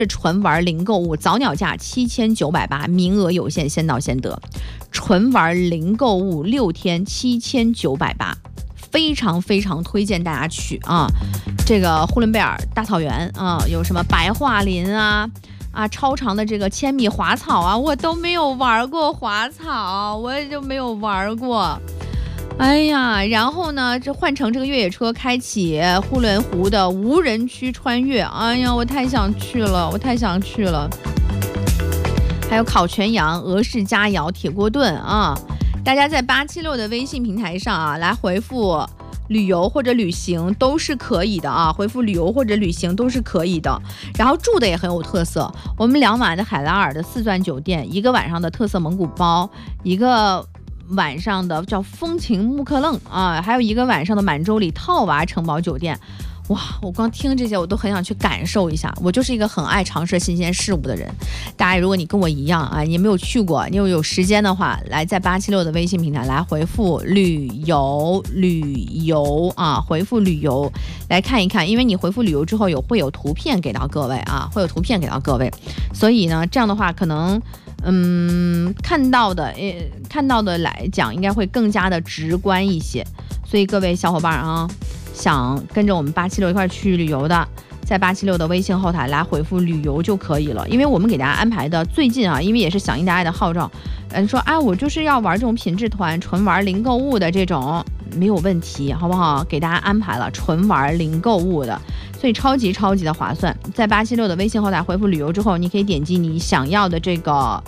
纯玩零购物，早鸟价7980，名额有限，先到先得。纯玩零购物6天7980，非常非常推荐大家去啊！这个呼伦贝尔大草原啊，有什么白桦林啊，超长的这个千米滑草啊，我都没有玩过滑草，我也就没有玩过。哎呀，然后呢，这换乘这个越野车开启呼伦湖的无人区穿越，哎呀，我太想去了，我太想去了。还有烤全羊、俄式佳肴、铁锅炖啊，大家在876的微信平台上啊，来回复旅游或者旅行都是可以的啊，回复旅游或者旅行都是可以的。然后住的也很有特色，我们2晚的海拉尔的4钻酒店，1个晚上的特色蒙古包，1个晚上的叫风情木克楞啊，还有1个晚上的满洲里套娃城堡酒店。哇，我光听这些我都很想去感受一下，我就是一个很爱尝试新鲜事物的人。大家如果你跟我一样啊，你没有去过，你有时间的话，来在876的微信平台来回复旅游啊，回复旅游来看一看，因为你回复旅游之后会有图片给到各位啊，会有图片给到各位，所以呢这样的话可能看到的来讲应该会更加的直观一些。所以各位小伙伴啊，想跟着我们876一块去旅游的，在876的微信后台来回复旅游就可以了。因为我们给大家安排的最近啊，因为也是响应大家的号召，说我就是要玩这种品质团，纯玩零购物的这种没有问题，好不好？给大家安排了纯玩零购物的，所以超级的划算。在876的微信后台回复旅游之后，你可以点击你想要的这个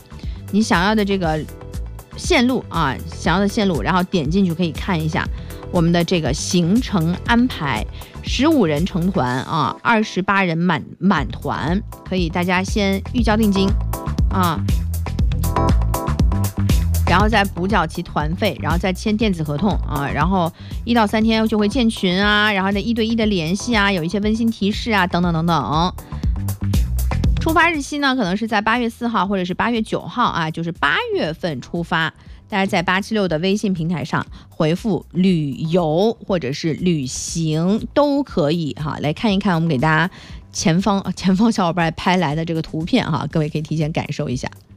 线路啊，然后点进去可以看一下我们的这个行程安排，15人成团啊，28人满团，可以大家先预交定金啊，然后再补缴其团费，然后再签电子合同啊，然后1到3天就会建群啊，然后再1对1的联系啊，有一些温馨提示啊，等等等等。出发日期呢，可能是在8月4号或者是8月9号啊，就是8月份出发。大家在876的微信平台上回复旅游或者是旅行都可以哈，来看一看我们给大家前方小伙伴拍来的这个图片哈，各位可以提前感受一下。